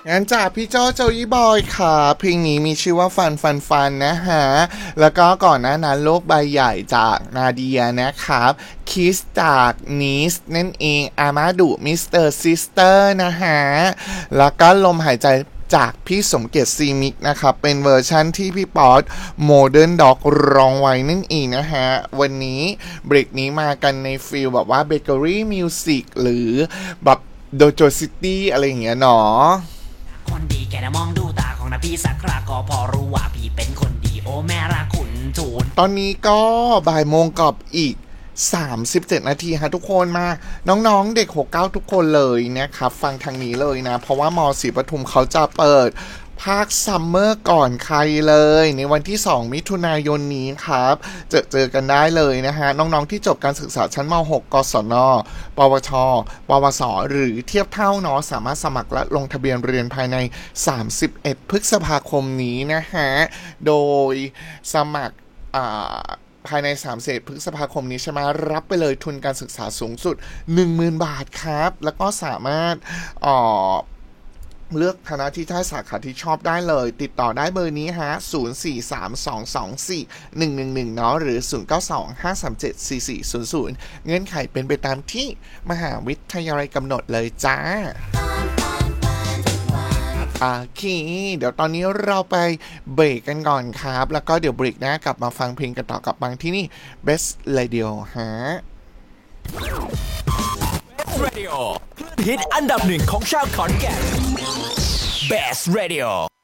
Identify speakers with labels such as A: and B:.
A: งั้นจากพี่โจโจยี่บอยค่ะเพลงนี้มีชื่อว่าฟันนะฮะแล้วก็ก่อนหน้านั้นโลกใบใหญ่จากนาเดียนะครับคิสจากนิสนั่นเองอามาดุมิสเตอร์ซิสเตอร์นะฮะแล้วก็ลมหายใจจากพี่สมเกียรติซีมิกนะครับเป็นเวอร์ชั่นที่พี่ป๊อตโมเดิร์นด็อกร้องไว้นั่นเองนะฮะวันนี้เบรกนี้มากันในฟีลแบบว่าเบเกอรี่มิวสิกหรือแบบโดโจซิตี้อะไรอย่างเงี้ยเนาะ
B: คนดีแกนะมองดูตาของนะพี่สักคราก็พอรู้ว่าพี่เป็นคนดีโอ้แม่รักคุณจูน
A: ตอนนี้ก็บ่ายโมงกับอีก37นาทีฮะทุกคนมาน้องๆเด็ก69ทุกคนเลยนะครับฟังทางนี้เลยนะเพราะว่ามศรีปทุมเขาจะเปิดภาคซัมเมอร์ก่อนใครเลยในวันที่2มิถุนายนนี้ครับเจอกันได้เลยนะฮะน้องๆที่จบการศึกษาชั้นม.6 กศนปวชปวสหรือเทียบเท่าเนาะสามารถสมัครและลงทะเบียนเรียนภายใน31พฤษภาคมนี้นะฮะโดยสมัครภายใน31พฤษภาคมนี้ใช่ไหมรับไปเลยทุนการศึกษาสูงสุด 10,000 บาทครับแล้วก็สามารถเลือกคณะที่ได้สาขาที่ชอบได้เลยติดต่อได้เบอร์นี้ฮะ0432241111เนาะหรือ0925374400เงื่อนไขเป็นไปตามที่มหาวิทยาลัยกำหนดเลยจ้าโอเคเดี๋ยวตอนนี้เราไปเบรกกันก่อนครับแล้วก็เดี๋ยวเบรกหน้ากลับมาฟังเพลงกันต่อกับบางที่นี่ Best Radio ฮะ
C: Best Radio ฮิตอันดับหนึ่งของชาวขอนแก่น Best Radio